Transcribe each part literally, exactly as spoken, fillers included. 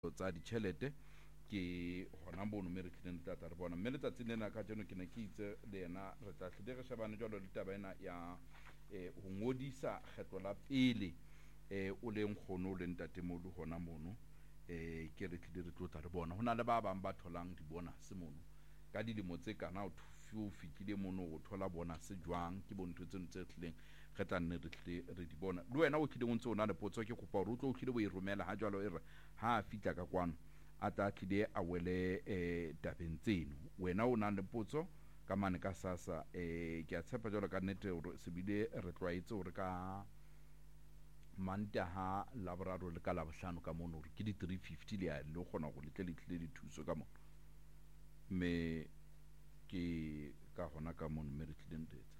tsa ditšhelete ke gona bono mme re tlileng tla re bona mme letsatsi lena ka jeno ke ne ke itse le yena re tla tlile re shebane jalo le taba ena ya eh ho ngodisa kgetlo la pele eh o leng kgono le ntatemolo hona mono eh ke re tlile re tlotla re bona hona le ba bang ba tholang di bonus mono ka dilemo tse kana o fitile mono o thola bonus jwang ke bontho tse ntse tlileng re tla nne re tlile re di bona le wena o tlile o ntse o na le potso ke kopa re o tlo o tlile o e romela ha jwalo e re ha fitla ka kwano a ta tlile a wele eh tabeng tseno wena o na le potso ka mane ka sasa eh ke a tshepa jalo ka nnete hore se bile re tlwaetse hore ka Mantaha laboraro le ka labohlano ka mono hore ke di three fifty le ya le kgona go letle le tlile di thuso ka mono me ke ka hona ka mono me re tlileng retsa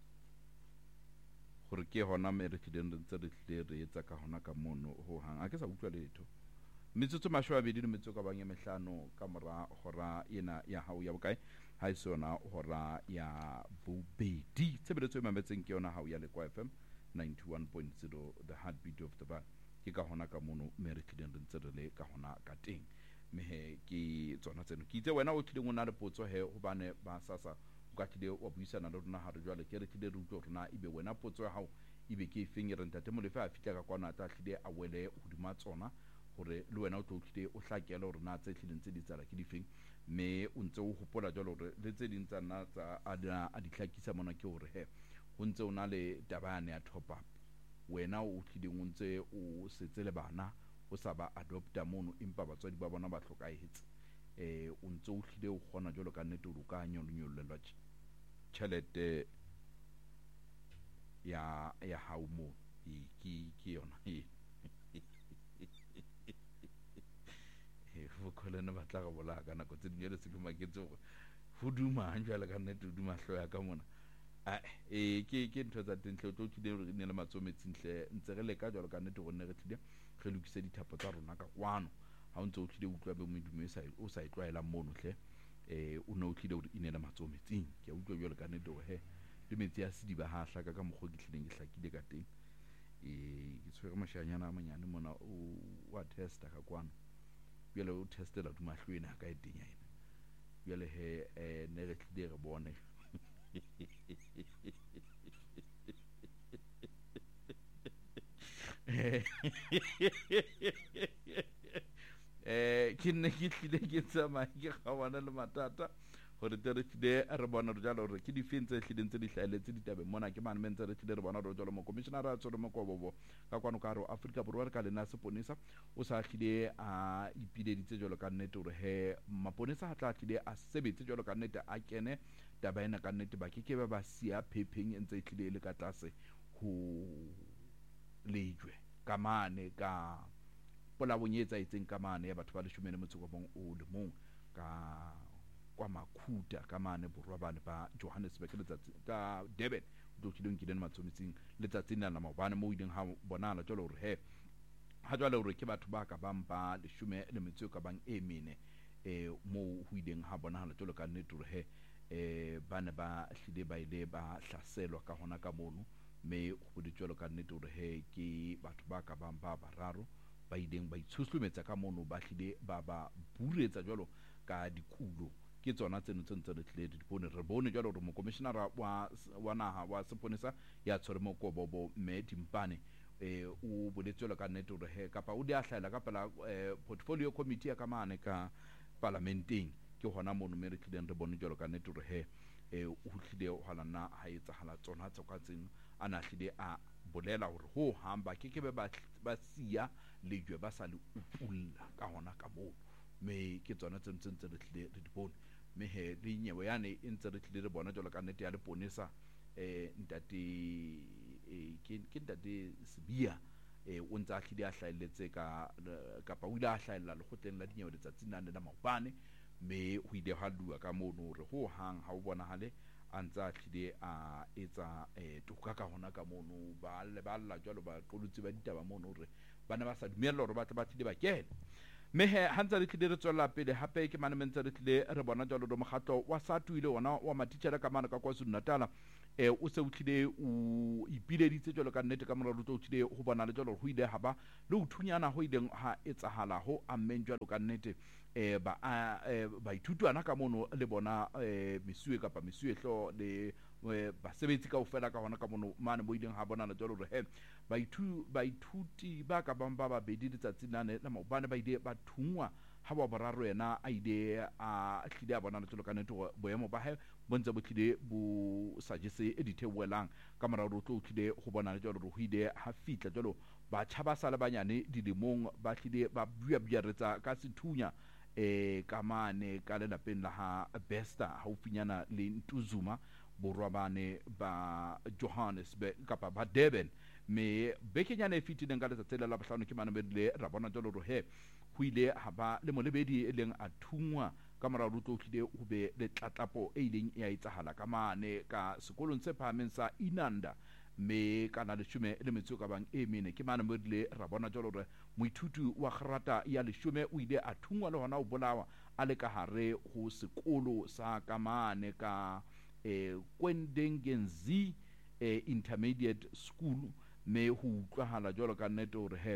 gore ke hona me re tlileng re ntse re tlile re etsa ka hona ka mono ho hang a ke sa utlwa letho metsotso mashwabedi le metso ka bang mehlano ka mora hora ena ya hao ya bokae ha e sona hora ya bobedi tshebeletso e mametseng ke yona hao ya Lekwa F M ninety-one point zero the heartbeat of the bar ke ka hona ka mono me re tlileng re ntse re le ka hona ka teng me he ke tsona tseno ke itse wena o tlileng o na le potso he hobane ba sasa o ka tlile wa buisana le rona ha re jwale ke re tlile re utlwe rona ibe wena potso ya hao ibe ke efeng re ntate mo lefa a fitla ka kwana ta tlile a wele hodima tsona hore le wena o tlo tlile o hlakela hore na tse tlileng tse di tsala ke difeng me o ntse o hopola jalo hore le tse ding tsa nna tsa a di hlakisa mona ke hore he ho ntse o na le tabane ya top up wena o tlileng o ntse o setse le bana o sa ba adopta mono empa batswadi ba bona ba hlokahetse eh o ntse o tlile o kgona jalo ka nnete o ka nyolo nyolelwa tšhelete ya ya hao mo e ke ke yona e e ho kolena ba tla go bola ka nako tse di le se ke maketse go huduma jalo ka nnete o duma hloya ka mona a e ke ke ntho tsa tentle o tlo tlile re ne le matsometsintle ntse re le ka jalo ka nnete go nne re tlile re lokise dithapo tsa rona ka kwano ha o ntse o tlile o utlwa be modumo sa o sa itlwaela mono hle eh o no o tlile o inela matsometsing ke a utlwa jalo ka nnete go he le metsi a sediba ha hlaka ka moggo ke tlileng ke hlakile ka teng eh ke tshwere moshanyana a manyane mona o wa testa ka kwano bjale o testela dumahlwena ka eteng ena bjale he eh ne re tlile re bone eh ke ne ke tlile ke tsama ke gawana le matata gore tere tlile re bona re jalo re ke di fentse tlile ntse di hlaeletse ditabe mona ke mane mentse re tlile re bona re jalo mo commissioner a tsore mo kobobo ka kwano ka re Africa Borwa re ka lena seponisa o sa tlile a ipile ditse jalo ka nnete hore he maponisa ha tla tlile a sebetse jalo ka nnete a kene taba ena ka nnete ba ke ke ba sia phepeng entse e tlile le ka tlase ho lejwe ka mane ka pola bonyetsa itseng ka mane ya batho ba le shumene motse go bong o le mong ka kwa Makhuta ka mane borwa bane ba Johannesburg le tsatsi ka Durban do tlileng ke dena matsometsing le tsatsi nna ma bana mo ideng ha bonala jalo hore he ha jwale hore ke batho ba ka bang ba le shume le metso ka bang e mene eh mo ho ideng ha bonala jalo ka nnete hore he eh bana ba hlile ba ile ba hlaselwa ka hona ka mono me go di jalo ka nnete hore he ke batho ba ka bang ba bararo ba ideng ba itshuslumetsa ka mono ba hlile ba ba buretsa jalo ka dikulo ke tsona tseno tsentse re tlile di bone re bone jalo hore mo commissioner wa wa naha wa seponesa ya tshwere mo kobobo me dimpane eh o boletse jalo ka nnete hore he kapa o di a hlaela ka pela portfolio committee ya ka mane ka parlamenteng ke hona mono me re tlileng re bone jalo ka nnete hore he eh o tlile ho halana ha etsa hala tsona tsa ka tseno ana hlile a bolela hore ho hamba ke ke be ba sia lejwe ba sa le upulla ka hona ka mo me ke tsona tse ntse re tlile re di bone me he le nyewe yane e ntse re tlile re bona jalo ka nnete ya le ponesa eh ntate eh ke ke ntate Sibia eh o ntse a hlile a hlaeletse ka kapa o ile a hlaella le gotleng la dinyewe letsatsi nna le la maobane me ho ile ha lua ka mono hore ho hang ha o bona hale a ntse a tlile a etsa eh toka ka hona ka mono ba le ba lla jalo ba qolotse ba ditaba mono hore bana ba sa dumella hore ba tla ba tlile ba kene mme he ha ntse re tlile re tswela pele hape ke mane mentse re tlile re bona jalo do mogatlo wa SATU ile ona wa matitjhere ka mana ka KwaZulu-Natal e o se o tlile o ipileditse jalo ka nnete ka mora rutlo o tlile ho bona le jalo ho ile ha ba le ho thunyana ho ileng ha etsahala ho ammeng jalo ka nnete e ba ba ithutwana ka mono le bona e mesuwe kapa mesuwe hlo le ba sebetsi ka ofela ka hona ka mono mane bo ileng ha bona le jalo re he ba ithu ba ithuti ba ka bang ba ba bedi letsatsi nane la maobane ba ile ba thungwa ha ba boraro yena a ile a hlile a bona le jalo ka nnete boemo ba he bontse bo tlile bo sa jese e dithewelang ka mora ro tlo tlile ho bona le jalo ho ile ha fitla jalo ba tshaba sala banyane dilemong ba tlile ba bua bua retsa ka sethunya e ka mane ka le lapeng la ha Besta haufinyana le Ntuzuma borwa bane ba Johannesburg kapa ba Durban me bekenyana e fitileng ka letsatsi la bohlano ke mane bedile ra bona jalo ro he ho ile ha ba le molebedi e leng a thungwa ka mora rutlo tlile ho be le tlatlapo e ileng ya itsahala ka mane ka sekolong se phahameng sa Inanda me kana le shume le metso ka bang e mene ke mane modile ra bona jalo re moithuti wa kgrata ya le shume o ile a thungwa le hona o bolawa a le ka hare ho sekolo sa ka mane ka eh Kwendengenzi eh, intermediate school me ho utlwahala jalo ka nnete hore he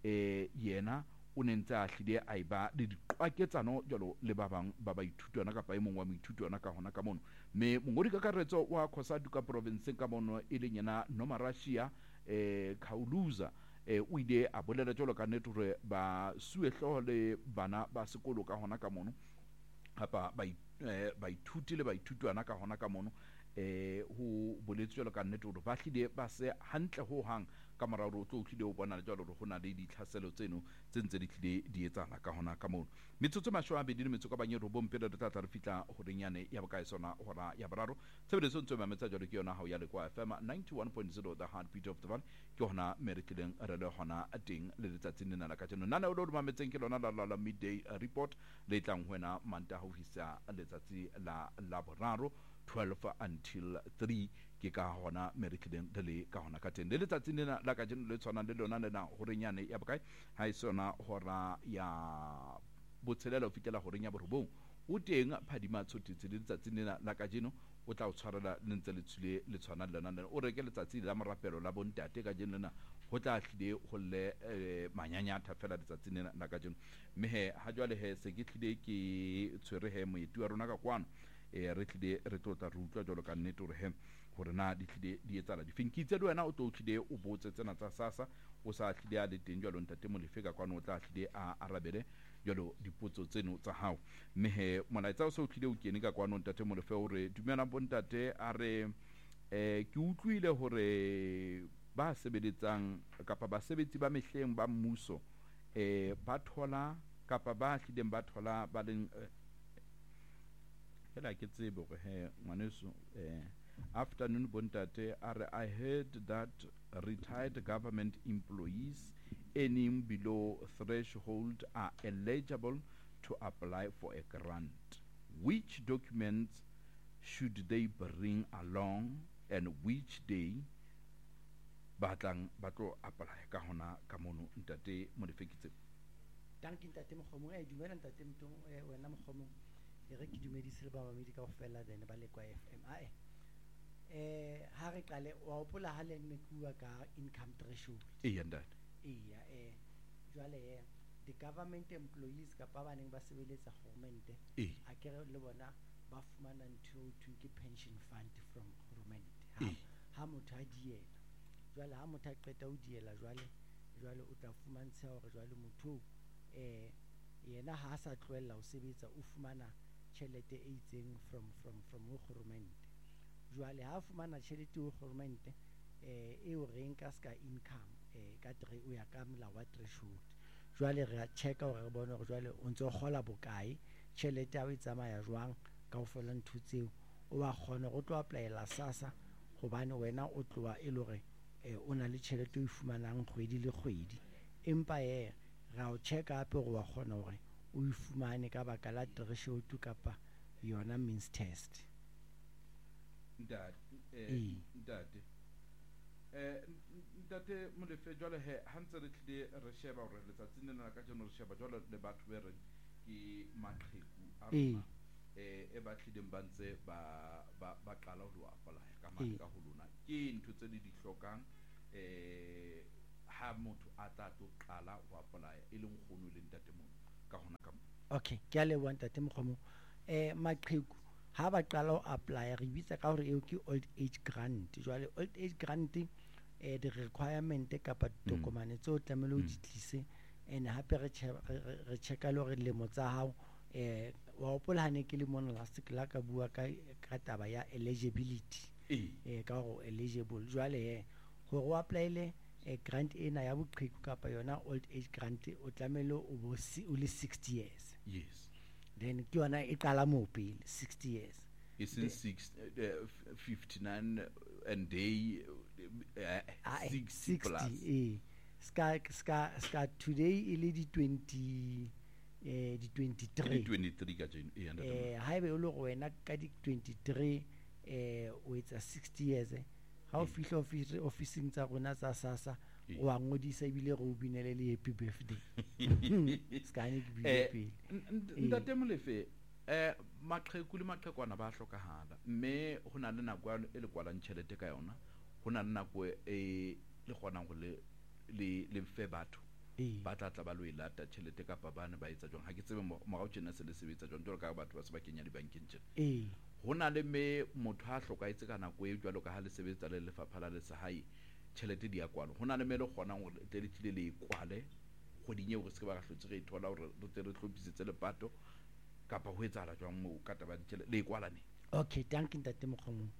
eh yena o nentse a hlile a iba le diqwaketsano jalo le ba bang ba ba ithutwana ka pa e mongwe wa moithutwana ka hona ka mono me mongodi ka karetso wa Khosadu ka province ka mono e leng yena Nomarashia eh Khawuluza eh o ile a bolela jalo ka nnete hore ba suwe hloho le bana ba sekolo ka hona ka mono hapa ba ba ithuti le ba ithutwana ka hona ka mono eh ho boletse jalo ka nnete hore ba hlile ba se hantle ho hang ka mora ro tlo tlile o bona jalo hore hona le ditlhaselo tseno tse ntse di tlile di etsana ka hona ka mono metsotso mashwa be di le metso ka banye ro bompela re tla tla re fitla ho renyane ya bokae sona hora ya boraro tsebeletso ntse mametsa jalo ke yona ha o ya le kwa F M ninety-one point zero the heartbeat of the valley ke hona meretleng re le hona a teng le letsatsing lena la ka jeno nana o lo mametseng ke lona la la midday report le tlang hwena manta ho hisa letsatsi la la boraro twelve until three ke ka hona meretleng le ka hona ka teng le letsatsing lena la ka jeno le tshwana le lona lena ho renyane ya bokae ha isona hora ya botshelela o fitela ho renya borobong o teng phadima tshotitse le letsatsing lena la ka jeno o tla o tshwarela le ntse le tshile le tshwana le lona o reke letsatsi la morapelo la bontate ka jeno lena ho tla hlile ho le manyanyatha fela letsatsing lena la ka jeno mme he ha jwale he se ke tlile ke tshwere he moeti wa rona ka kwano e re tlile re tlotla re utlwa jalo ka nnete hore he hore na di tlile di etsala di finkitse le wena o tlo tlile o botse tsena tsa sasa o sa tlile a le teng jalo ntate molefe ka kwano o tla tlile a arabele jalo dipotso tseno tsa hao mme he molaetsa o se o tlile o kene ka kwano ntate molefe hore dumela bontate a re eh ke utlwile hore ba sebeletsang kapa ba sebetsi ba mehleng ba mmuso eh ba thola kapa ba hlileng ba thola ba leng hela ke tsebe hore he ngwaneso eh afternoon bontate are I heard that retired government employees earning below threshold are eligible to apply for a grant. Which documents should they bring along and which day batlang batlo apply ka hona ka mono ntate modifekitse Danke ntate Mokgomo e dumela ntate Mtong wena Mokgomo e re ke dumedise le ba mamedi ka ofela then ba le kwa F M a e eh ha re qale wa opola ha le nne bua ka income threshold e yanda iya eh jwale the government employees ka pa baneng ba sebeletsa government e a kere le bona ba fumana ntho to ke pension fund from government e ha motho a diela jwale ha motho a qeta o diela jwale jwale o tla fumantsha hore jwale motho eh yena ha sa tloella o sebetsa o fumana tjhelete e itseng from from from government jwale ha fumana tjhelete o government eh e o reng ka ska income eh ka tre o ya ka molao wa threshold jwale re a checka hore re bone hore jwale o ntse o gola bokae tjhelete ya o tsamaya jwang ka o fola ntho tseo o wa kgona go tlo applyela sasa gobane wena o tloa e lore eh o na le tjhelete o ifumanang kgwedi le kgwedi empa ye ra o checka hape go wa kgona hore o ifumane ka baka la threshold kapa yona means test ntate eh ntate eh ntate Molefe jwale he ha ntse re tlile re sheba hore letsatsing lena ka jeno re sheba jwale le batho be re ke maqheku a rona eh e ba tlileng ba ntse ba ba ba qala ho apply ka maka ho lona ke ntho tse di di hlokang eh ha motho a tla to qala ho apply e leng kgono le ntate mo ka hona ka mo. Okay, ke a leboha ntate Mokgomo. eh maqheku ha ba qala ho apply re bitsa ka hore eo ke old age grant. Jwale old age grant eh the requirement kapa tokomane tseo tlamehile o di tlise and hape re re checka le hore lemo tsa hao eh wa hopola hane ke le mona last la ka bua ka ka taba ya eligibility eh ka go eligible. Jwale he go go applyele eh grant ena ya boqheku kapa yona old age grant o tlamehile o bo o le sixty years. Yes, then ke yona e qala mo pele sixty years. It's in six, uh, fifty-nine and day uh, sixty plus. Eh. Ska ska ska today ile di twenty eh di twenty-three. twenty-three ka jeno e anda. Eh haebe o le go wena ka di twenty-three eh o etsa sixty years eh ha o fihla office officing tsa rona tsa SASSA o a ngodisa ibile go binele le happy birthday. Ska ne ke bile pele. Ntate Molefe eh maqheku le maqhekwana ba hlokahala mme ho na le nako e le kwalang tšhelete ka yona ho na le nako e le kgonang go le le le fe batho ba tla tla ba lo ilata tšhelete ka pa bana ba etsa jwang ha ke tsebe mo ga o tsena se le sebetsa jwang jwalo ka batho ba se ba kenya di bankeng tšena eh ho na le me motho ha hlokaetse ka nako e jwalo ka ha le sebetsa le lefapha la le sahai tšhelete di ya kwalo ho na le me le kgonang go tle le tlile le kwale go dinye go se ba ga hlotse re ithola hore re tle re tlhopisetse le pato kapa ho etsahala jwang mo ka taba ditšhelete le kwalane. Okay, thank you ntate Mokgomo.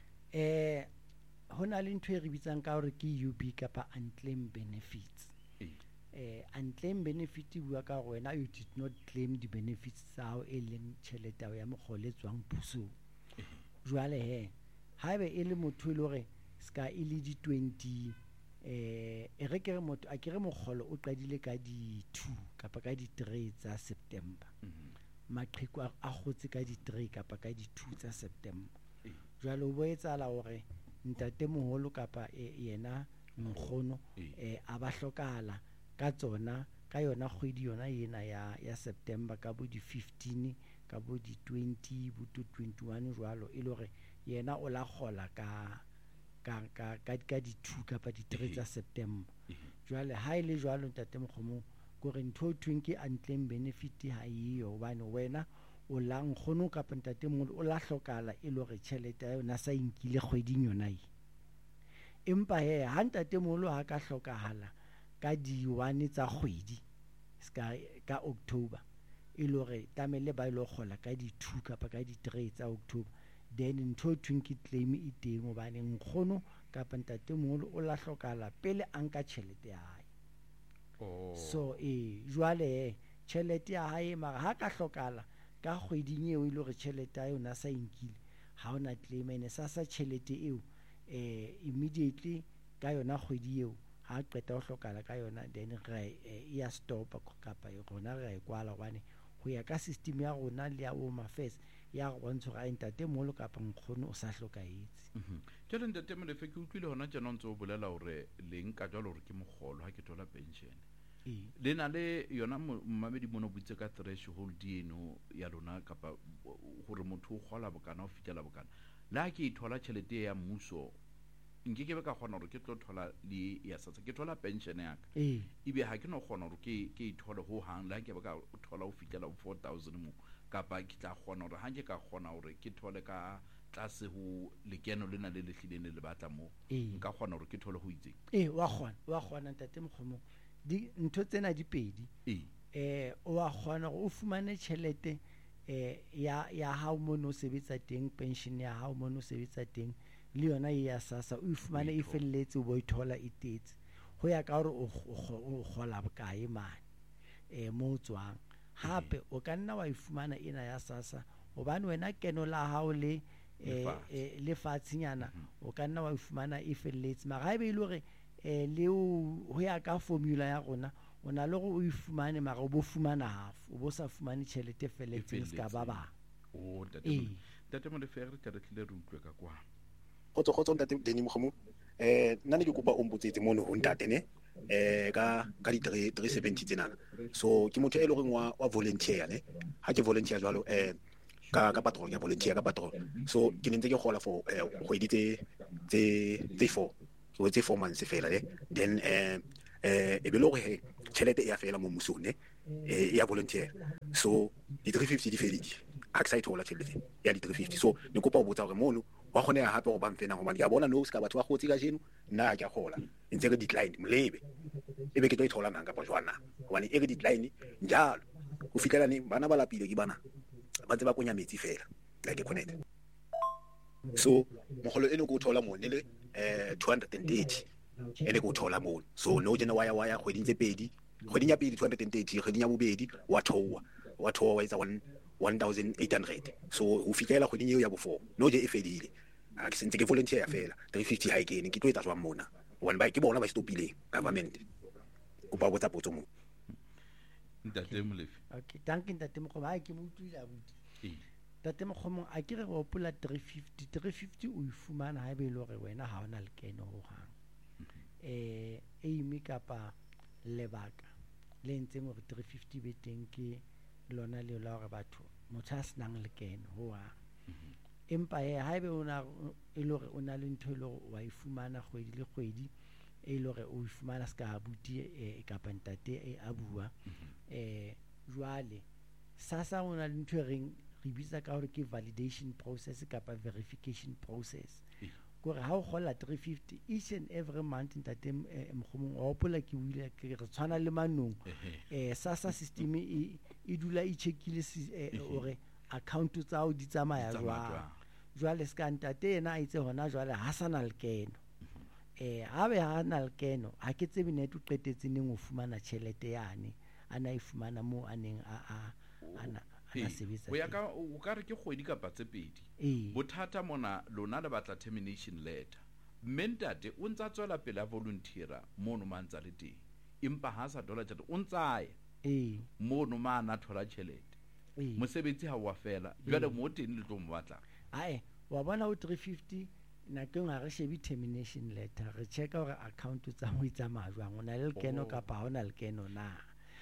eh hona le ntho e re bitsang ka hore ke U B kapa unclaimed benefits. eh unclaimed benefit bua ka gore wena you did not claim the benefits tsa hao e leng tšhelete ya mogolo e tswang pusong. Jwale he haebe e le motho e le hore ska e le di twenty eh e re ke re motho a ke re mogolo o qadile ka di two kapa ka di three tsa September. Maqheku a gotse ka di three kapa ka di two tsa September. Jwale o boetsahala hore ntate moholo kapa yena nkgono eh a ba hlokahala ka tsona ka yona kgwedi yona yena ya ya September ka bo di fifteen ka bo di twenty bo to twenty-one jwalo e le hore yena o la gola ka ka ka ka di two kapa di three tsa September. Jwale ha ile jwalo ntate Mokgomo go re ntho tweng ke unclaimed benefit ha iyo bana wena o la nkgono kapa ntate moholo o la hlokala e le hore tšhelete ya yona sa inkile kgweding yona e. Empa he ha ntate moholo ha ka hlokahala ka di one tsa kgwedi ska ka October e le hore tamele ba ile gola ka di two kapa ka di three tsa October then ntho tweng ke claim e teng o bana nkgono kapa ntate moholo o la hlokala pele anka tšhelete ya hae. Oh. So eh jwale tšhelete ya hae mara ha ka hlokala ka kgweding eo ile hore tšhelete ya yona sa inkile ha ona claim ene sa sa tšhelete eo eh immediately ka yona kgwedi eo ha qeta ho hlokala ka yona then re ya stop kapa rona re kwala bane ho ya ka system ya rona le ya Home Affairs ya go bontsha ga ntate moholo kapa nkgono o sa hlokaetse. Mhm. Jalo ntate Molefe ke utlwile hona tjena ntse o bolela hore le nka jalo hore ke mogolo ha ke thola pension. Le na le yona mmamedi mono butse ka threshold eno ya lona kapa hore motho o gola bokana o fitela bokana la ke ithola tšhelete ya mmuso nke ke be ka kgona hore ke tlo thola le ya SASSA ke thola pension ya ka ebe ha ke no kgona hore ke ke ithole ho hang la ke be ka thola o fitela four thousand mo kapa ke tla kgona hore ha ke ka kgona hore ke thole ka tlase ho lekeno lena le lehlileng le batla mo nka kgona hore ke thole ho itseng. Eh wa kgona wa kgona ntate Mokgomo di ntho tsena di pedi eh o wa kgona go fumane tšhelete eh ya ya ha mo no sebetsa teng pension ya ha mo no sebetsa teng le yona ya SASSA o fumane e felletse o bo ithola itetse ho ya ka hore o gola bokae mane eh mo tswang hape o ka nna wa ifumana ena ya SASSA hobane wena keno la hao le eh le fatshinyana o ka nna wa ifumana e felletse mara ha e be ile hore eh le ho ya ka formula ya rona o na le go o ifumane mara o bo fumana half o bo sa fumane tšhelete felletse ska ba ba. Oh ntate Molefe re tle re tlile re utlwe ka kwa go tso go tso ntate Denny Mokgomo eh nna ne ke kopa o mpotsetse mono ho ntate ne eh ka ka di three seventy tsena. So ke motho e le reng wa wa volunteer ne ha ke volunteer jwalo eh ka ka patrol ya volunteer ka patrol. So ke ne ntse ke gola for eh kgwedi tse tse tse four so tse four months fela ne then eh eh e be lo re tšhelete e a fela mo mmusong ne e ya volunteer. So di three fifty di fedile ha ke sa ithola tšhelete ya di three fifty. So ne kopa o botsa hore mono wa khone ya hape go ba mfena go ba ke bona no se ka batho ba gotse ka jeno nna ke a gola ntse re decline mlebe e be ke tlo ithola nang ka pojwana gobane e re decline njalo go fitlela ne bana ba lapile ke bana ba tse ba konya metsi fela like connect. So mogolo eno go thola mo ne le eh two hundred thirty ene go thola mo. So no jena waya waya kgweding tse pedi kgweding ya pedi two hundred thirty kgweding ya bobedi wa thowa wa thowa wa etsa one thousand eight hundred. So o fitlela kgweding eo ya bo four no je e fedile a ke sentse ke volunteer fela three fifty ha ikene ke tlo etsa jwang mona one ba ke bona ba stopile government o ba botsa potso mo ntate Molefe. Okay, thank you ntate Mokgomo ha ke mo utlwile abuti. Ntate Mokgomo a ke re go pola three fifty three fifty o ifumana ha be lo re wena ha ona lekeno ho hang eh aimi kapa lebaka le ntseng hore three fifty be teng ke lona le la hore batho motho a senang lekeno ho wa empa e ha be ona e lo re ona le ntho le wa ifumana kgwedi le kgwedi e lo re o ifumana ska abuti e kapa ntate e a bua eh jwale sasa ona le ntho reng re bitsa ka hore ke validation process kapa verification process gore ha o gola three fifty each and every month ntate Mokgomo o pola ke buile ke re tshwana le manong eh sasa system e e dula e checkile ore account tsa o di tsamaya jwa jwale ska ntate ena a itse hona jwale ha sana lekeno eh ha be ha na lekeno ha ke tsebe ne tu qetetse neng o fumana tšhelete yane ana e fumana mo aneng a a ana ana sebetsa o ya ka o ka re ke kgwedi kapa tse pedi bothata mona lona le batla termination letter mentate o ntsa tswela pele a volunteera mono mantsa le teng empa ha sa dola tšhelete o ntsaye eh mono mana thola tšhelete mosebetsi ha wa fela jwale mo teng le tlo mo batla ai wa bona o three fifty na ke nga re shebi termination letter re checka hore account tsa mo itsa majwang ona le lekeno kapa ha ona lekeno na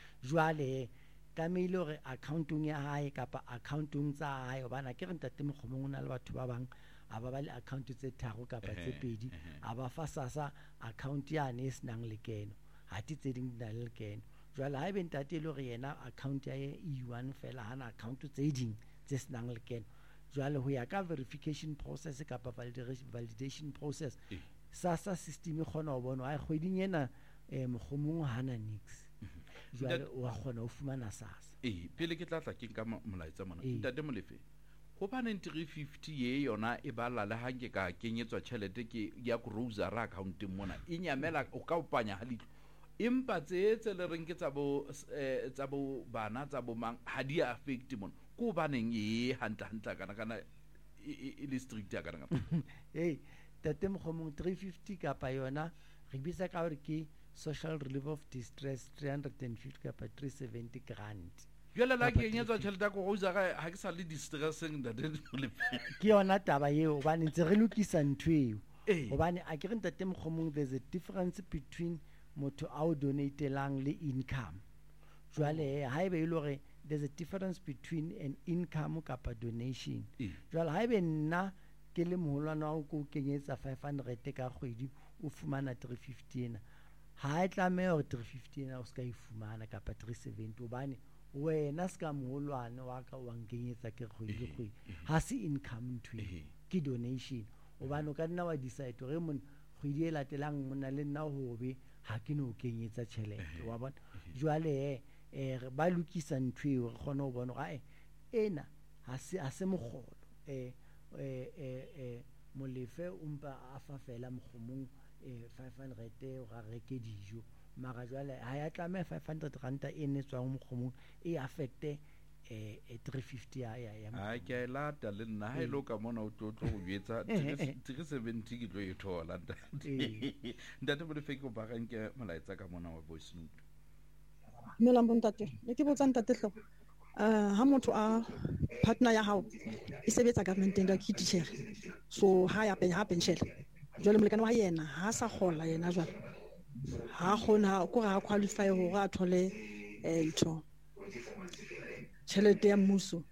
jwale ka meile hore accountong ya hae kapa accountong tsa hae bana ke re ntate Mokgomo ona le batho ba bang a ba ba le account tse tharo kapa tse pedi a ba fa sasa account ya ne senang lekeno ha ti tse ding dina le lekeno jwale ha be ntate le hore yena account ya e one fela hana account tse ding tse senang lekeno jwale ho ya ka verification process kapa validation process sasa system e khona ho bona ha kgweding ena Mokgomo hana nix jwale wa khona ho fumana sasa eh pele ke tlatla ke nka molaetsa mona ntate Molefe go bana three fifty ye yona e bala le ha ke ka kenyetswa tšhelete ke ya grocery account mona e nyamela o ka opanya ha litlo empa tse le reng ke tsa bo tsa bo bana tsa bo mang ha di affect mona go baneng e hanta hanta kana kana e le strict ya kana hey tate Mokgomo three fifty kapa yona re bitsa ka hore ke social relief of distress three hundred fifty kapa three seventy grant jwale la ke nyetswa tšhelete go go usa ga ke sa le distressing ntate Molefe ke yona taba yeo bane ntse re lokisa ntweo gobane a ke re ntate Mokgomo there's a difference between motho a o donatelang le income jwale ha ebe ile hore there's a difference between an income kapa donation jwale ha ebe nna ke le moholwana wa go kenyetsa five hundred ka kgwedi o fumana three fifty ena ha e tlame hore three fifty ena o ska e fumana kapa three seventy obane wena ska moholwane wa ka wa nkenyetsa ke kgwedi kgwedi ha se income ntwe ke donation obane o ka nna wa decide hore mon kgwedi e latelang mona le nna hobe ha ke no kenyetsa tšhelete wa bona jwale eh ba lokisa ntweo re khona ho bona ga ena ha se ha se mogolo eh eh eh Molefe umpa a fa fela Mokgomong eh five hundred o ga reke dijo mara jwale ha ya tlame five hundred rand e ne tswang Mokgomong e affecte eh three fifty ya ya ha ke la ta le nna ha ile ka mona o tlo tlo go jetsa three seventy ke tlo e thola ntate Molefe ke ba gang ke molaetsa ka mona wa voice note Melambo ntate ne ke botsa ntate hlo uh ha motho a partner ya hao e sebetsa government and a kitchen so ha ya ha pension jwale molekane wa yena ha a sa kgola yena jwale ha a kgona ko ga a qualify hore a thole eh, ntho tšhelete ya mmuso.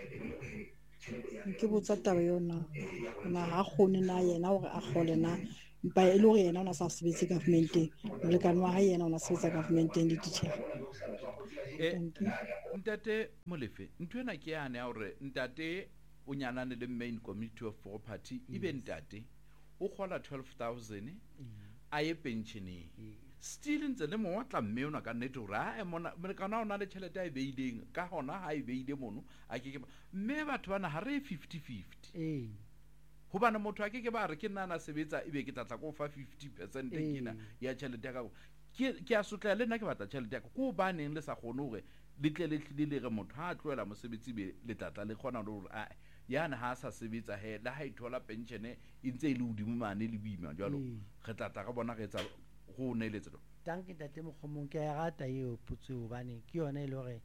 Ke botsa taba yona na ha kgone na yena hore a kgole na mpa e le hore yena o na sa sebetse governmenteng, molekane wa hae yena o na sebetsa governmenteng le ditjhelete. Eh, Thank you. ntate Molefe, ntho ena ke yane ya hore ntate o nyanane le main committee of property, ibe ntate o kgola twelve thousand a ye pensioneng, still ntse le mongwe tla mme ona ka nnete hore a mona molekane o na le tjhelete a e beileng ka hona ha e beile mono a ke ke mme batho bana ha re fifty fifty. Eh. Hobane motho a ke ke ba re ke nna na sebetsa ebe ke tlatla ko fa fifty percent Eh. kena ya tjhelete ya ka. Ke ke a sotla le nna ke batla tjhelete ya ka. Ko baneng le sa kgone hore le tle le tlile le re motho ha a tloela mosebetsi be le tlatla le kgona le hore a yana ha sa sebetsa he la ha ithola pension e ntse ile hodimo mane le boima jwalo Eh. re tlatla ka bona re etsa go neletsa. Tanke ntate Mokgomong ke a rata eo potso hobane ke yona e le hore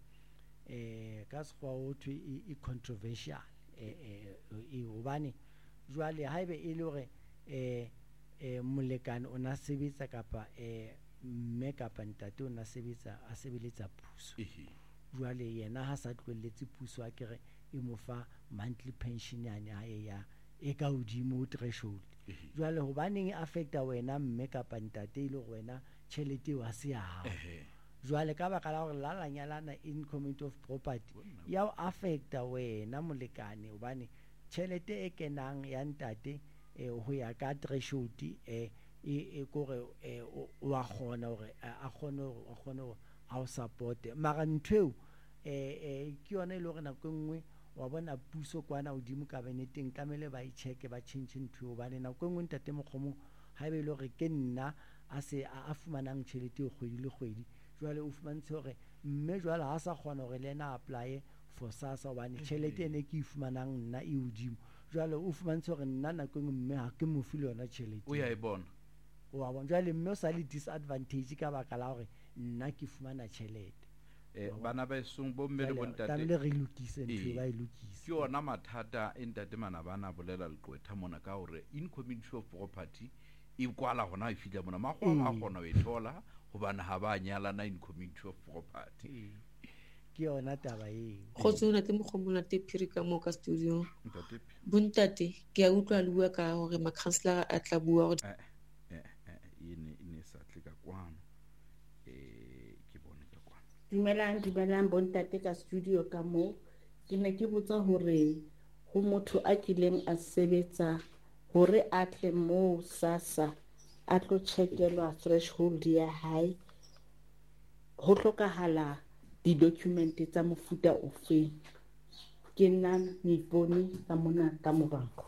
eh ka sekgwa ho thwe e e controversial eh eh e hobane jwale haebe e le hore eh eh molekane o na sebetsa kapa eh mme kapa ntate o na sebetsa a sebeletsa puso, Ehe. jwale yena ha sa tlwelletse puso a kere e mo fa monthly pension yane ha e ya e ka hodimo ho threshold. Ehe. Jwale hobaneng e affecta wena mme kapa ntate ile wena tjhelete wa se ya hao. Ehe. Jwale ka baka la hore la la nyalana in community of property Bona. ya o affecta wena molekane hobane tjhelete e kenang ya ntate eh, ho ya ka threshold eh e e kore eh, o wa kgona hore a a kgone hore a kgone hore a o support mara nthweo eh eh ke yona ile hore nako nngwe wa bona puso kwana hodimo kabineteng tlamele ba i-check ba change ntho hobane nako nngwe ntate Mokgomo ha ebe le hore ke nna a se a a fumanang tjhelete e kgwedi le kgwedi, jwale o fumantse hore mme jwale ha sa kgona hore le ena apply for SASSA hobane tjhelete ene ke e fumanang nna e hodimo, jwale o fumantse hore nna nako nngwe mme ha ke mo fi le yona tjhelete O ya e bona. wa bona, jwale mme o sa le disadvantage ka baka la hore nna ke fumana tjhelete. Eh bana ba esong bo mme le bo ntate. Tlamehile re lokise ntho Eh, ba e lokise. ke ona mathata e ntate mana bana bolela leqwetha mona ka hore in community of property e kwala hona e fihla mona makgwa a Eh. kgona ho e thola hobane ha ba nyalana in community of property. Eh, ke yona taba eo. Kgotso ntate Mokgomong ntate Phiri ka mo ka studio. Ntate Phi- Bontate ke a utlwa le bua ka hore makhanselara a tla bua hore eh eh eh e ne e ne sa tle ka kwano eh ke bone ka kwano. Dumelang dumelang bontate ka studio ka mo ke ne ke botsa hore ho motho a kileng a sebetsa hore a tle mo SASSA a tlo checkelwa threshold ya hae ho hlokahala di-document tsa mofuta ofe. Ke nna Meipone ka mona ka Moranko.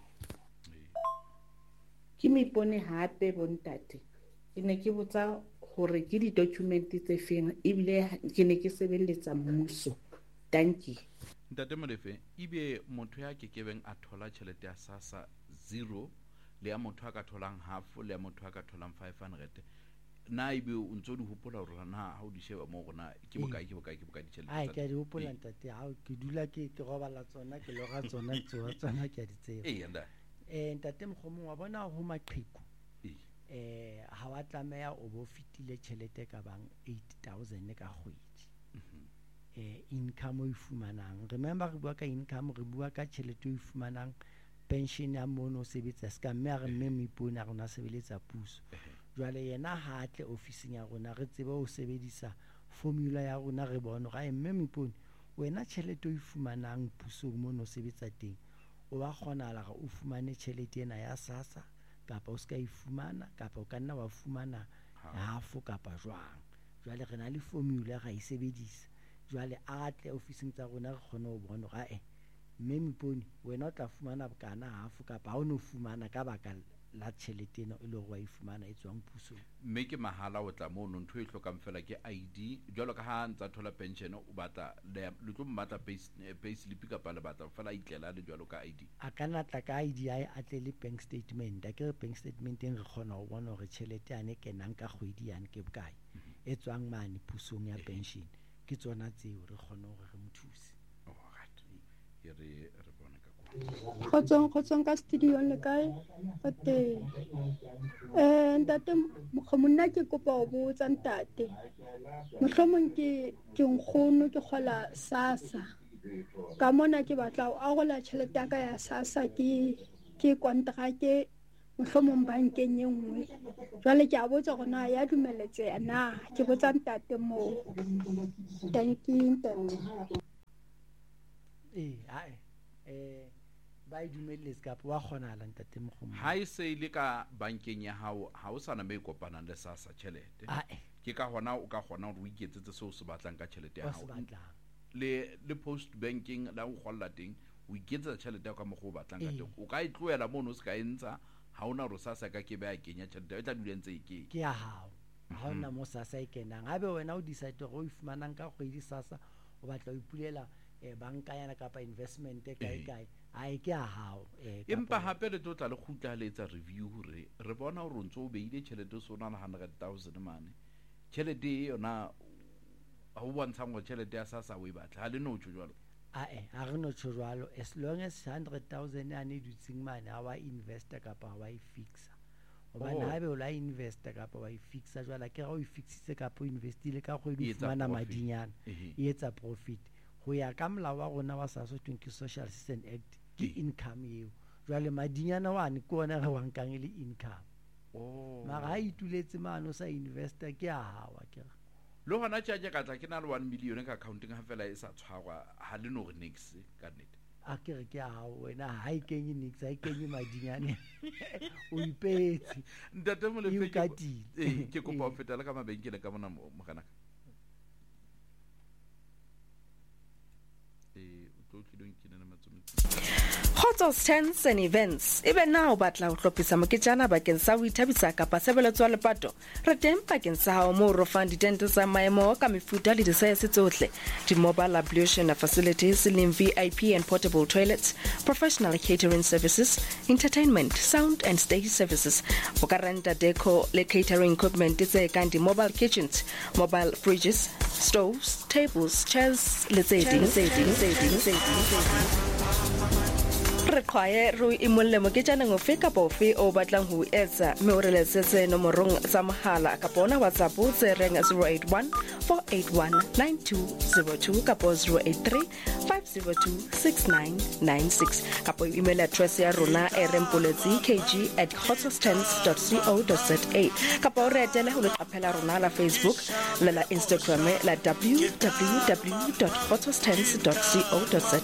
Ke Meipone hape bontate ke ne ke botsa hore ke di-document tse feng ebile ke ne ke sebeletsa mmuso. Thank you. Ntate Molefe ibe motho ya kekebeng a thola tjhelete ya SASSA zero le ya motho a ka tholang half le ya motho a ka tholang five hundred na ibe o ntso di hopola hore na ha o di sheba mo rona ke bokae ke bokae ke bokae ditjhelete Ai tsa- ke a di hopola Eh, ntate ha ke dula ke ke robala tsona ke lora tsona tsona tsona ke a di tseba. eh yanda Eh ntate Mokgomong wa bona ho maqheku eh eh ha wa tlameha o bo fitile tjhelete ka bang eight thousand ka kgwedi. Eh income o e fumanang, remember re bua ka income re bua ka tjhelete o e fumanang pension ya mono o sebetsa ska mme a re mme Meipone a rona sebeletsa puso. Jwale yena ha atle ofising ya rona re tsebe ho sebedisa formula ya rona re bone hore ai mme Meipone wena tjhelete o e fumanang pusong mono o sebetsa teng o ba kgonahala hore o fumane tjhelete ena ya SASSA kapa o ska e fumana kapa o ka nna wa fumana half kapa jwang. Jwale re na le formula ra e sebedisa, jwale a tle ofising tsa rona re kgone ho bona hore ae mme Meipone wena o tla fumana bokana half kapa ha o no fumana ka baka la tjhelete ena e le hore wa e fumana e tswang pusong. mme ke mahala o tla mo no ntho e hlokang fela ke I D jwalo ka ha ntsa thola pension o batla le le tlo mmatla pay pay slip ka pa le batla fela itlela le jwalo ka I D. A ka nna tla ka I D I a tle le bank statement, a ke re bank statement eng re kgona ho bona hore tjhelete yane kenang ka kgwedi yane ke bokae e tswang mane pusong ya pension, ke tsona tseo re kgone hore re mo thuse. Oh right e re re bona ka kwa Kgotsong kgotsong ka studio le kae? Ate. Eh ntate mokgomonna ke kopa ho botsa ntate. Mohlomong ke ke nkgono ke kgola SASSA. Ka mona ke batla ho arola tjhelete ya ka ya SASSA ke ke kontrake mohlomong bankeng e nngwe. Jwale ke a botsa hore na ya dumeletseha na? Ke botsa ntate moo. Thank you ntate. Eh ai eh ba idumeletse ka wa kgonahala ntate mogomong. Ha e se ile ka bankeng ya hao ha o sana me kopanang le SASSA tjhelete. Ke ka hona o ka kgona hore o iketsetse seo se batlang ka tjhelete ya hao. Le le post banking la o kgolla teng o iketsa tjhelete ya ka mo go batlang ka teng. O ka itloela mono se ka entsa ha ona ro SASSA ka ke ba kenya tjhelete e tla dula ntse e ke. Ke ya hao. Ha ona mo SASSA e kenang. Habe wena o decide go ifumanang ka kgwedi SASSA o batla o ipulela e banka yana kapa investment e kae kae ai ke a hao e empa hape le tlo tla le khutla le etsa review hore re bona hore ntse o beile tjhelete so na one hundred thousand mane tjhelete yona ha o bontsha ngo tjhelete ya SASSA o e batla ha le no tjho jwalo a e ha re no tjho jwalo as long as one hundred thousand a ne dutsing mane ha wa investor kapa wa e fixa hobane ha be o la investor kapa wa e fixa jwala ke ga o e fixitse kapa o investile ka kgwedi o fumana madinyana e etsa profit go ya ka molao wa rona wa SASSA ke Social Assistance Act ke income eo jwale madinyana wane ke ona re wankang le income oh mara ha ituletse mano sa investor ke a hawa ke lo hona tja ka tla ke na le one million ka accounting ha fela e sa tshwarwa ha le no re nix ka nnete a ke re ke a hawa wena ha i kenye nix ha i kenye madinyane o ipetse ntate mo le fe ke ke kopa o fetela ka mabenkele ka mona mo kana Hotels, tents and events. Even now, batla ho hlophisa moketjana bakeng sa ho ithabisa kapa sebeletso le pato. Re teng bakeng sa hao mo ro fang ditente tsa maemo ka mefuta le disaese tsohle. Di mobile ablution facilities, lim V I P and portable toilets, professional catering services, entertainment, sound and stage services. O ka renta deco le catering equipment tse kang di mobile kitchens, mobile fridges, stoves, tables, chairs, le tse ding tse ding tse ding tse ding. Re kwae ro imolle moketjana ngofe ka bofe o batlang ho etsa me o re letsetse nomorong tsa mohala ka bona WhatsApp tse reng zero eight one four eight one nine two zero two ka zero eight three five zero two six nine nine six ka email address ya rona erempoletsi k g at hotels dot co dot za ka po re etela ho le qaphela rona la Facebook le la Instagram la w w w dot hotels dot co dot za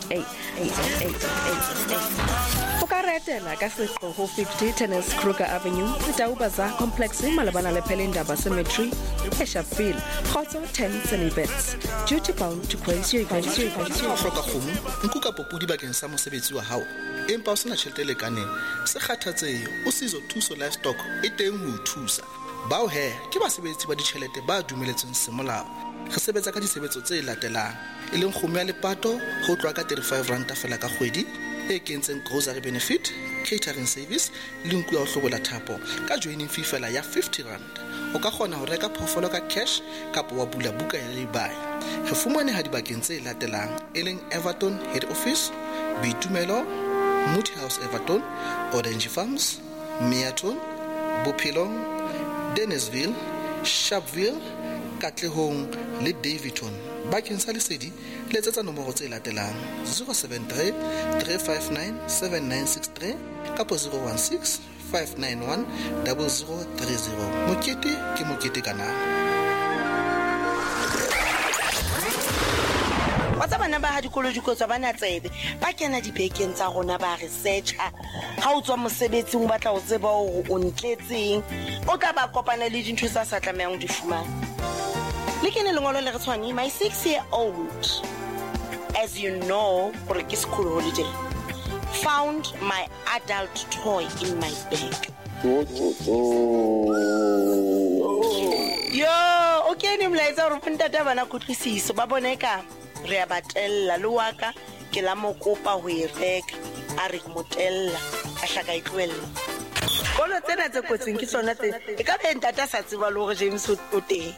o ka retela ka setso ho fifty Tennis Kruger Avenue Taubaza Complex malabana le Pelindaba Cemetery Eshaville Khotso Tents and Events duty bound to grace your event your event your hloka kgomo nkuka popudi bakeng sa mosebetsi wa hao empa o sena tjhelete le kaneng se kgathatsehe o sizo thuso livestock e teng ho thusa bao he ke basebetsi ba ditjhelete ba dumeletsweng semolao re sebetsa ka disebetso tse latelang e leng kgomo ya lepato ho tlwa ka thirty-five rand fela ka kgwedi e kentseng grocery benefit catering service le nku ya ho hlobola thapo ka joining fee fela ya fifty rand o ka kgona ho reka phofolo ka cash kapa wa bula buka ya lebai re fumane ha dibakeng tse latelang e leng Everton head office Bitumelo Moody House Everton Orange Farms Meaton Bophelong Dennisville Sharpeville Katlehong le Davidton bakeng sa lesedi letsetsa nomoro tse latelang zero seven three three five nine seven nine six three kapa zero one six five nine one zero zero three zero mokete ke mokete kana Watsa bana ba ha dikolo dikotsa bana tsebe ba kena dibekeng tsa rona ba researcher ha o tswa mosebetsing o batla o tseba hore o ntletseng o tla ba kopana le dintho tsa sa tlamehang di fumana lekene lengolo le re tshwane my six year old as you know for a school holiday found my adult toy in my bag yo okay ni mlaetsa re ntata bana khutlisiso ba boneka re a batella le waka ke la mokopa ho e reka a re motella a hlaka itlwella kolo tsena tse kotsing ke tsona tse e ka be ntata sa tseba le hore James o teng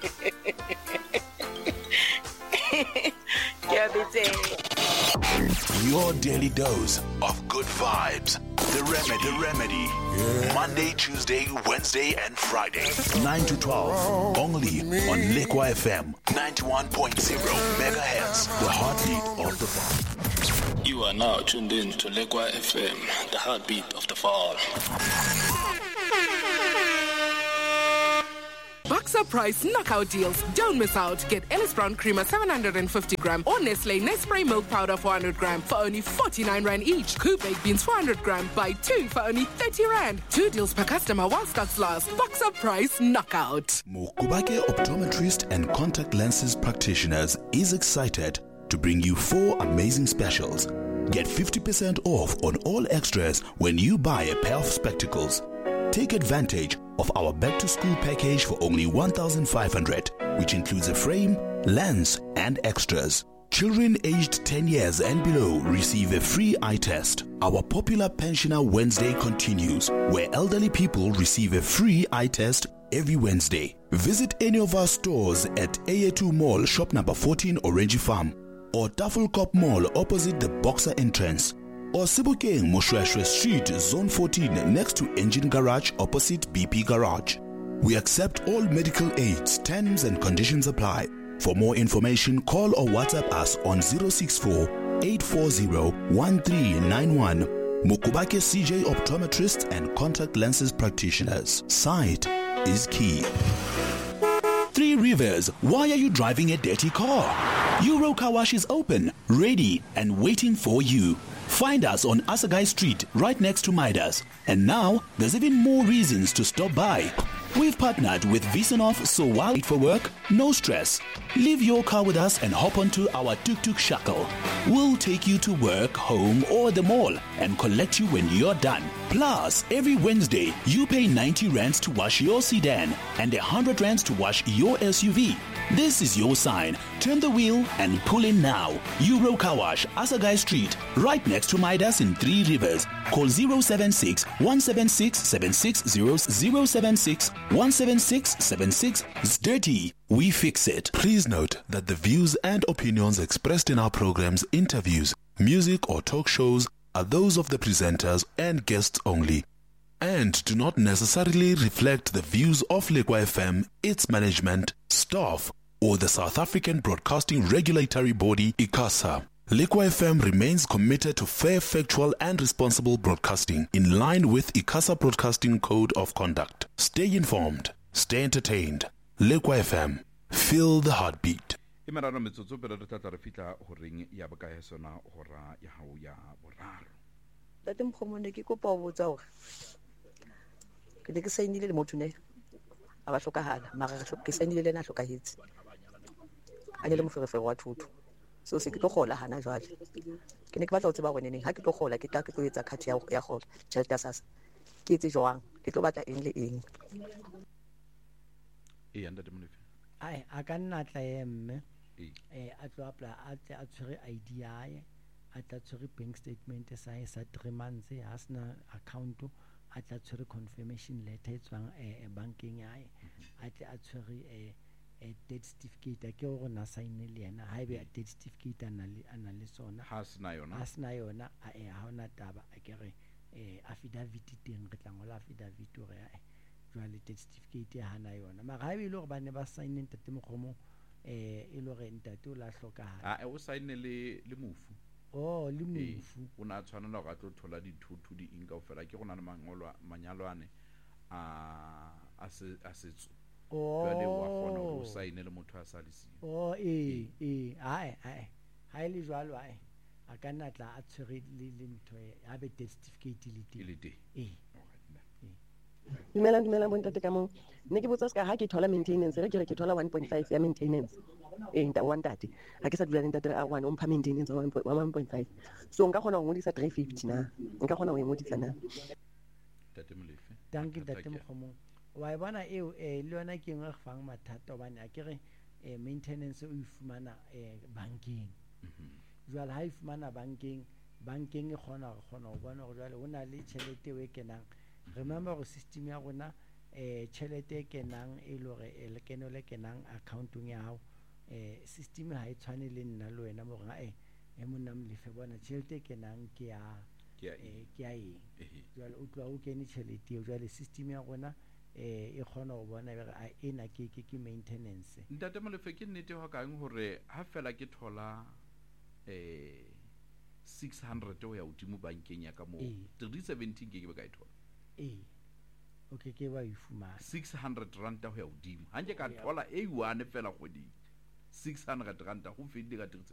ke a betse Your daily dose of good vibes. The Remedy. The Remedy. Yeah. Monday, Tuesday, Wednesday, and Friday. nine to twelve. Only on Lekwa F M. ninety-one point zero megahertz. The heartbeat of the fall. You are now tuned in to Lekwa F M. The heartbeat of the fall. Boxer Price knockout deals. Don't miss out. Get Ellis Brown Creamer seven hundred fifty gram or Nestle Nespray Milk Powder four hundred gram for only forty-nine rand each. Coop Baked Beans four hundred gram. Buy two for only thirty rand. Two deals per customer while stocks last. Boxer Price knockout. Mukubake Optometrist and Contact Lenses Practitioners is excited to bring you four amazing specials. Get fifty percent off on all extras when you buy a pair of spectacles. Take advantage of our back-to-school package for only one thousand five hundred, which includes a frame, lens, and extras. Children aged ten years and below receive a free eye test. Our popular Pensioner Wednesday continues, where elderly people receive a free eye test every Wednesday. Visit any of our stores at A A two Mall, shop number fourteen, Orange Farm, or Tafelkop Mall opposite the Boxer entrance, or Sebokeng Moshweshwe Street, Zone fourteen, next to Engine Garage opposite B P Garage. We accept all medical aids. Terms and conditions apply. For more information, call or WhatsApp us on zero six four, eight four zero, one three nine one. Mukubake C J Optometrists and Contact Lenses Practitioners. Sight is key. Three Rivers, why are you driving a dirty car? Euro Car Wash is open, ready, and waiting for you. Find us on Asagai Street, right next to Midas. And now, there's even more reasons to stop by. We've partnered with Visanov, so while you wait for work, no stress. Leave your car with us and hop onto our tuk-tuk shuttle. We'll take you to work, home, or the mall and collect you when you're done. Plus, every Wednesday, you pay ninety rands to wash your sedan and one hundred rands to wash your S U V. This is your sign. Turn the wheel and pull in now. Euro Car Wash, Asagai Street, right next to Midas in Three Rivers. Call zero seven six, one seven six, seven six zero zero seven six, one seven six, seven six. It's dirty. We fix it. Please note that the views and opinions expressed in our programs, interviews, music or talk shows are those of the presenters and guests only, and do not necessarily reflect the views of Lekwa F M, its management, staff, or the South African Broadcasting Regulatory Body, ICASA. Lekwa F M remains committed to fair, factual, and responsible broadcasting in line with ICASA Broadcasting Code of Conduct. Stay informed, stay entertained. Lekwa F M, feel the heartbeat. Imarano metsotso pele re tla re fitla ho reng ya bokae sona hora ya hao ya boraro. Tate Mkhomone ke kopa ho botsa hore ke ne ke sainile le motho ne a ba hlokahala mara ke sainile le na hlokahetse a ne le moferefere wa thuto so se ke tlo gola hana jwale ke ne ke batla ho tseba gore neng ha ke tlo gola ke tla ke tlo etsa card ya ya gola tšhelete ya sasa ke etse jwang ke tlo batla eng le eng e anda de monefe ai a ka nna tla emme eh a tlo apply a tla a tshwere I D I a tla tshwere bank statement sa sa three months ha sna account a tla tshwere confirmation letter e tswang eh bankeng ya hae a tla a tshwere eh eh death certificate a ke go na sign le yena ha ebe death certificate ana le ana le sona ha sna yona ha sna yona a eh ha ona taba a ke re eh affidavit teng re tla ngola affidavit re ya jwale death certificate ha na yona mara ha e le gore ba ne ba sign ntate Mokgomo eh e lo re ntate o la hlokahala a o sign le le mofu oh le mofu o na tshwanela go tlo thola dithuto di eng ka ofela ke go na le mangolo manyalwane a a se a setso oh jwale wa gona go sign le motho a sa le sio oh eh eh ai ai ha ile jwalo ai a ka nna tla a tshwere le le ntho ya be death certificate le teng le teng eh dumela dumela bo ntate ka mo ne ke botsa ska ha ke thola maintenance re ke re ke thola one point five ya maintenance eh nta one thirty ha ke sa dula ntate a one on maintenance wa one point five so nka khona go ngodisa three fifty na nka khona go ngodisa na tate molefe danke tate Mokgomo wa e bona eo eh le yona ke ngwe go fang mathata bana a ke re eh maintenance o ifumana eh bankeng jwale ha ifumana bankeng bankeng e khona go khona go bona go jwale ho na le tšhelete we kenang remember go system ya rona eh tšhelete kenang e lo re le keno le kenang accountong ya hao eh system ha e tshwane le nna le wena mo ga eh e monna molefe bona tšhelete e kenang ke ya Ke ya eh, ke ya eng Ehe. jwale o tloa o kene tšhelete eo jwale system ya gona eh, e kgona go bona bere a ena ke ke ke maintenance ntate molefe ke nnete go kaeng gore ha fela ke thola eh six hundred go ya godimo bankeng ya ka mo Ee. three seventeen ke ke be ka e thola ee o ke ke ba e fumana six hundred ranta go ya godimo ha nke ka Go ya- thola a one fela kgweding six hundred ranta go fedile ka three